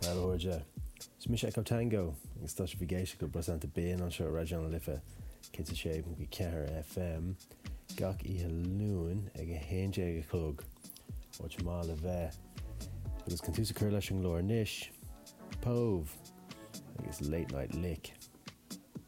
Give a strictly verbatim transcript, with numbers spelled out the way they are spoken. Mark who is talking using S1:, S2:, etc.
S1: Orja. Smis Echo Tango, agus tá bhí géise go brasanta béan an seo radio an lifa cé sé go ceathar F M gach ihe lún ag a héindé ag a chlog óid má le bheith. Agus can tú sa cur leis an glór níis, Pove agus Late Night Lick.